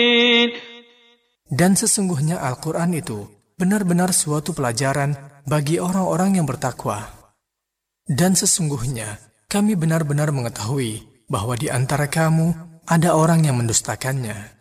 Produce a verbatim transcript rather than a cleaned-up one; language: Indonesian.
Dan sesungguhnya Al-Quran itu benar-benar suatu pelajaran bagi orang-orang yang bertakwa. Dan sesungguhnya kami benar-benar mengetahui bahwa di antara kamu ada orang yang mendustakannya.